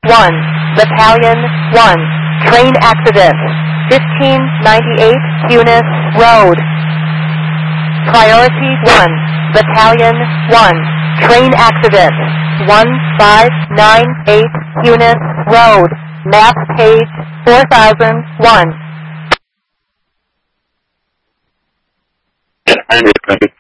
1, Battalion 1, train accident, 1598 Eunice Road. Priority 1, Battalion 1, train accident, 1598 Eunice Road, map page 4001. Yeah, I understand.